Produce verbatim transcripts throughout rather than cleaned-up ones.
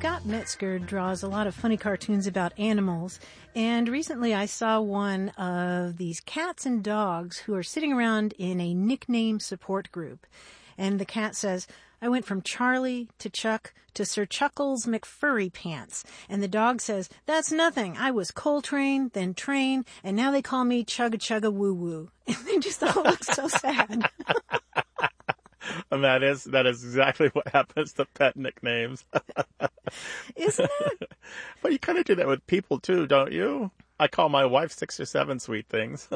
Scott Metzger draws a lot of funny cartoons about animals, and recently I saw one of these cats and dogs who are sitting around in a nickname support group. And the cat says, I went from Charlie to Chuck to Sir Chuckles McFurry Pants. And the dog says, that's nothing. I was Coltrane, then Train, and now they call me Chugga Chugga Woo Woo. And they just all look so sad. And that is that is exactly what happens to pet nicknames. Isn't it? But you kind of do that with people too, don't you? I call my wife six or seven sweet things.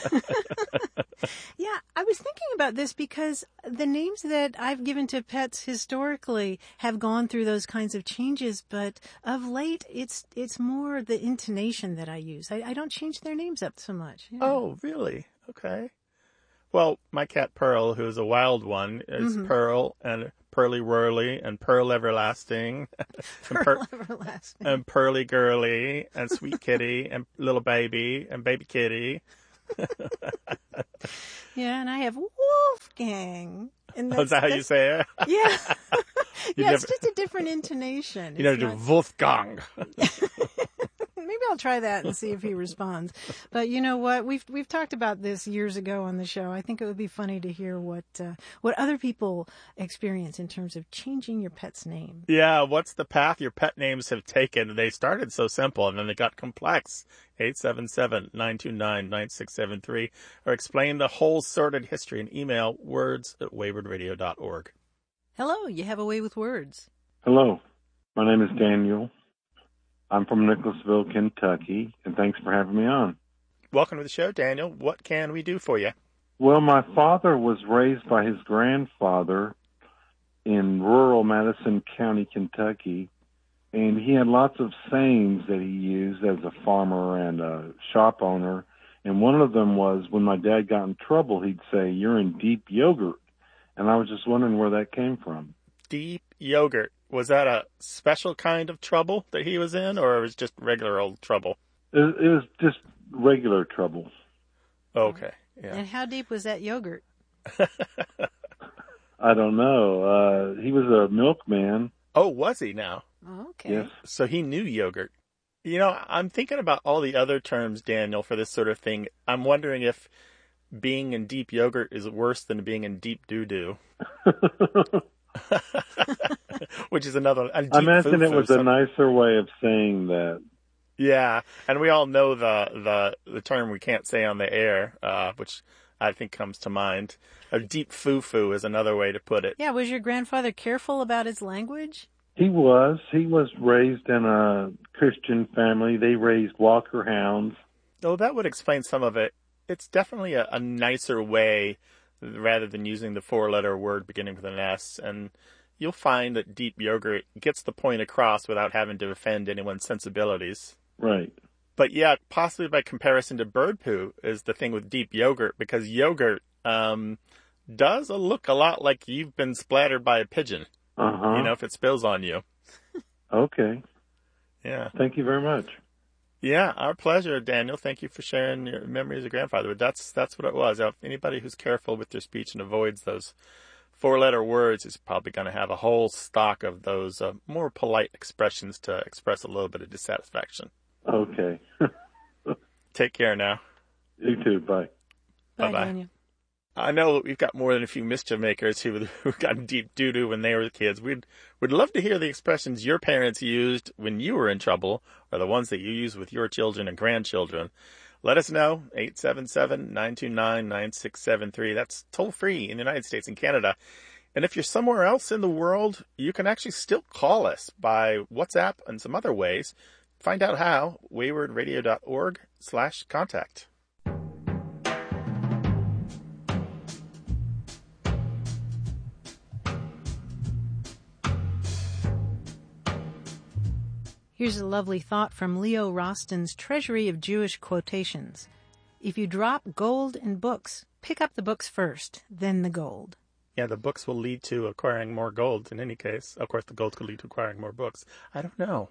Yeah, I was thinking about this because the names that I've given to pets historically have gone through those kinds of changes, but of late it's it's more the intonation that I use. I, I don't change their names up so much. Yeah. Oh, really? Okay. Well, my cat Pearl, who's a wild one, is mm-hmm. Pearl and Pearly Whirly and Pearl Everlasting. Pearl and per- Everlasting. And Pearly Girly and Sweet Kitty and Little Baby and Baby Kitty. Yeah, and I have Wolfgang. And that's, oh, is that how you say it? Yeah. Yeah, never, it's just a different intonation. You never not... do Wolfgang. Maybe I'll try that and see if he responds. But you know what? We've we've talked about this years ago on the show. I think it would be funny to hear what uh, what other people experience in terms of changing your pet's name. Yeah, what's the path your pet names have taken? They started so simple and then they got complex. eight seven seven, nine two nine, nine six seven three. Or explain the whole sordid history in email, words at wayward radio dot org. Hello, you have a way with words. Hello, my name is Daniel. I'm from Nicholasville, Kentucky, and thanks for having me on. Welcome to the show, Daniel. What can we do for you? Well, my father was raised by his grandfather in rural Madison County, Kentucky, and he had lots of sayings that he used as a farmer and a shop owner, and one of them was when my dad got in trouble, he'd say, you're in deep yogurt, and I was just wondering where that came from. Deep yogurt. Was that a special kind of trouble that he was in, or it was just regular old trouble? It, it was just regular trouble. Okay, yeah. And how deep was that yogurt? I don't know. Uh, he was a milkman. Oh, was he now? Okay. Yes. So he knew yogurt. You know, I'm thinking about all the other terms, Daniel, for this sort of thing. I'm wondering if being in deep yogurt is worse than being in deep doo-doo. Which is another. A deep I imagine it was foo-foo, a nicer way of saying that. Yeah, and we all know the the, the term we can't say on the air, uh, which I think comes to mind. A deep foo-foo is another way to put it. Yeah, was your grandfather careful about his language? He was. He was raised in a Christian family. They raised Walker hounds. Oh, that would explain some of it. It's definitely a, a nicer way rather than using the four-letter word beginning with an S. And you'll find that deep yogurt gets the point across without having to offend anyone's sensibilities. Right. But yeah, possibly by comparison to bird poo is the thing with deep yogurt, because yogurt um, does look a lot like you've been splattered by a pigeon. Uh-huh. You know, if it spills on you. Okay. Yeah. Thank you very much. Yeah, our pleasure, Daniel. Thank you for sharing your memories of grandfather. But that's that's what it was. Now, anybody who's careful with their speech and avoids those four-letter words is probably going to have a whole stock of those uh, more polite expressions to express a little bit of dissatisfaction. Okay. Take care now. You too. Bye. Bye, Bye-bye. Daniel. I know that we've got more than a few mischief makers who who got deep doo-doo when they were kids. We'd would love to hear the expressions your parents used when you were in trouble, or the ones that you use with your children and grandchildren. Let us know, eight seven seven, nine two nine, nine six seven three. That's toll-free in the United States and Canada. And if you're somewhere else in the world, you can actually still call us by WhatsApp and some other ways. Find out how, wayward radio dot org slash contact. Here's a lovely thought from Leo Roston's Treasury of Jewish Quotations. If you drop gold in books, pick up the books first, then the gold. Yeah, the books will lead to acquiring more gold in any case. Of course, the gold could lead to acquiring more books. I don't know.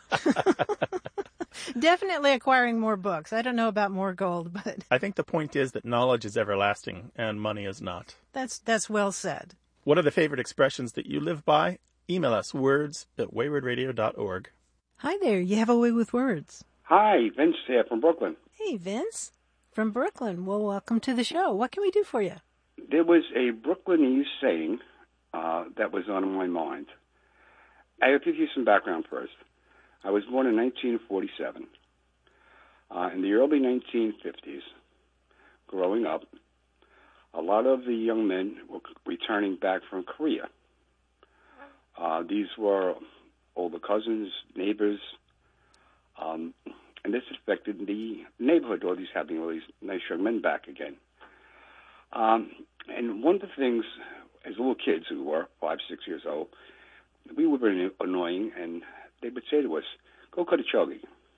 Definitely acquiring more books. I don't know about more gold, but... I think the point is that knowledge is everlasting and money is not. That's that's well said. What are the favorite expressions that you live by? Email us, words at wayward radio dot org. Hi there, you have a way with words. Hi, Vince here from Brooklyn. Hey, Vince from Brooklyn. Well, welcome to the show. What can we do for you? There was a Brooklynese saying uh, that was on my mind. I'll give you some background first. I was born in nineteen forty-seven. Uh, in the early nineteen fifties, growing up, a lot of the young men were returning back from Korea. Uh, these were older cousins, neighbors, um, and this affected the neighborhood, all these having all these nice young men back again. Um, and one of the things, as little kids who were five, six years old, we were very annoying, and they would say to us, "Go cut a chogi."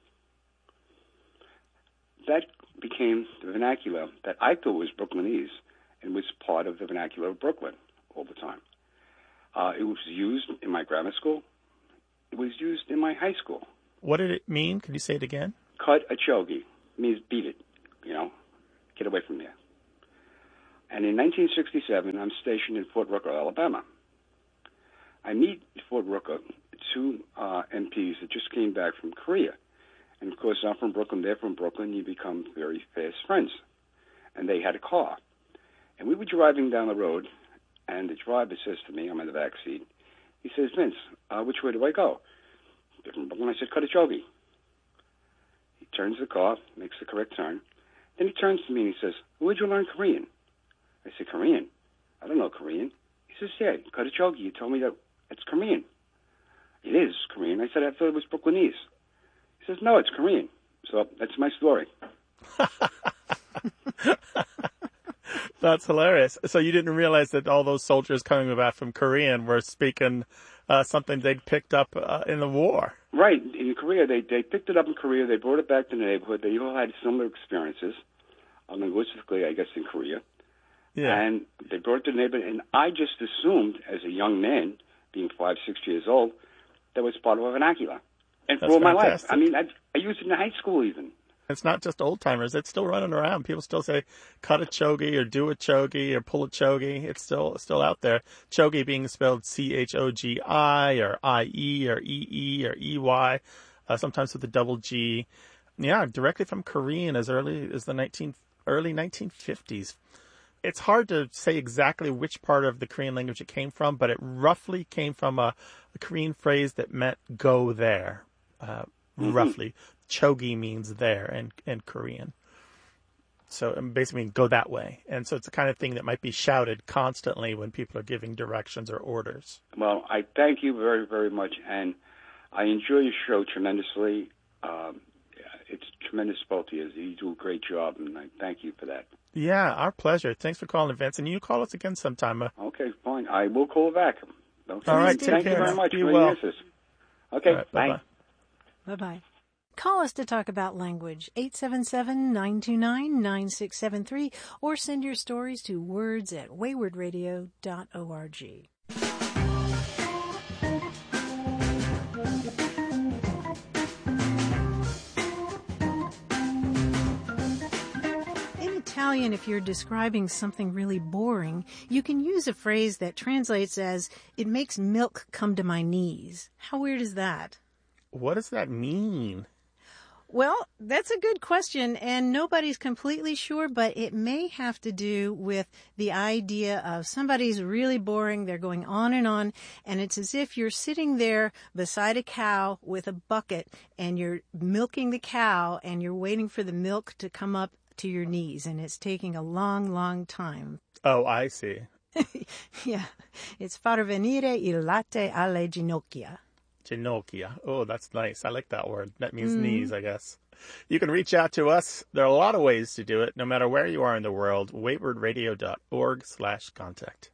That became the vernacular that I thought was Brooklynese and was part of the vernacular of Brooklyn all the time. Uh, it was used in my grammar school. It was used in my high school. What did it mean? Could you say it again? Cut a chogi. It means beat it, you know, get away from there. And in nineteen sixty-seven, I'm stationed in Fort Rucker, Alabama. I meet at Fort Rucker two uh, M Ps that just came back from Korea. And, of course, I'm from Brooklyn, they're from Brooklyn, you become very fast friends. And they had a car. And we were driving down the road, and the driver says to me, I'm in the back seat, he says, "Vince, uh, which way do I go?" They're from Brooklyn. I said, "Cut a chogi." He turns the car, makes the correct turn. Then he turns to me and he says, "Where'd you learn Korean?" I said, "Korean? I don't know Korean." He says, "Yeah, cut a chogi. You told me that it's Korean." "It is Korean." I said, "I thought it was Brooklynese." He says, "No, it's Korean." So that's my story. That's hilarious. So you didn't realize that all those soldiers coming back from Korean were speaking uh, something they'd picked up uh, in the war. Right. In Korea, they, they picked it up in Korea. They brought it back to the neighborhood. They all had similar experiences, uh, linguistically, I guess, in Korea. Yeah. And they brought it to the neighborhood. And I just assumed, as a young man, being five, six years old, that was part of a vernacular. And That's for all my fantastic. life. I mean, I, I used it in high school even. It's not just old timers. It's still running around. People still say cut a chogi or do a chogi or pull a chogi. It's still still out there. Chogi being spelled C H O G I or I E or E E or E Y, uh, sometimes with a double G. Yeah, directly from Korean as early as the nineteen early nineteen fifties. It's hard to say exactly which part of the Korean language it came from, but it roughly came from a, a Korean phrase that meant go there, uh, mm-hmm. roughly. Chogi means there in, in Korean. So it basically means go that way. And so it's the kind of thing that might be shouted constantly when people are giving directions or orders. Well, I thank you very, very much. And I enjoy your show tremendously. Um, it's tremendous, both of you. You do a great job, and I thank you for that. Yeah, our pleasure. Thanks for calling, Vince. And you call us again sometime. Uh, okay, fine. I will call back. Okay. All right, take thank care. you very much Be for well. your answers. Okay, right, bye. Bye-bye. Bye-bye. Call us to talk about language, eight seven seven, nine two nine, nine six seven three, or send your stories to words at wayward radio dot org. In Italian, if you're describing something really boring, you can use a phrase that translates as, "It makes milk come to my knees." How weird is that? What does that mean? Well, that's a good question, and nobody's completely sure, but it may have to do with the idea of somebody's really boring, they're going on and on, and it's as if you're sitting there beside a cow with a bucket, and you're milking the cow, and you're waiting for the milk to come up to your knees, and it's taking a long, long time. Oh, I see. Yeah, it's far venire il latte alle ginocchia. Ginocchia. Oh, that's nice. I like that word. That means mm. knees, I guess. You can reach out to us. There are a lot of ways to do it, no matter where you are in the world. wayward radio dot org slash contact.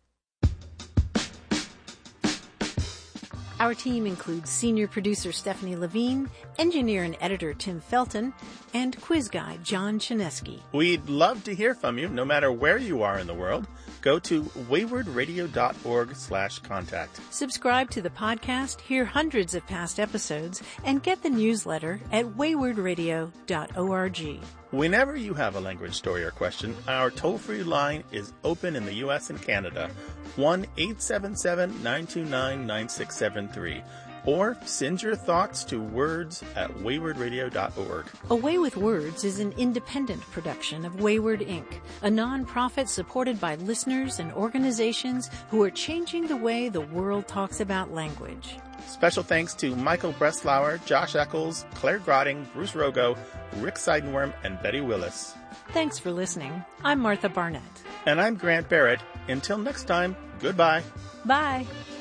Our team includes senior producer Stephanie Levine, engineer and editor Tim Felton, and quiz guy John Chinesky. We'd love to hear from you, no matter where you are in the world. go to wayward radio dot org slash contact. Subscribe to the podcast, hear hundreds of past episodes, and get the newsletter at wayward radio dot org. Whenever you have a language story or question, our toll-free line is open in the U S and Canada, one eight seven seven, nine two nine, nine six seven three. Or send your thoughts to words at wayward radio dot org. A Way with Words is an independent production of Wayward Incorporated, a non-profit supported by listeners and organizations who are changing the way the world talks about language. Special thanks to Michael Breslauer, Josh Eccles, Claire Grotting, Bruce Rogo, Rick Seidenworm, and Betty Willis. Thanks for listening. I'm Martha Barnett. And I'm Grant Barrett. Until next time, goodbye. Bye.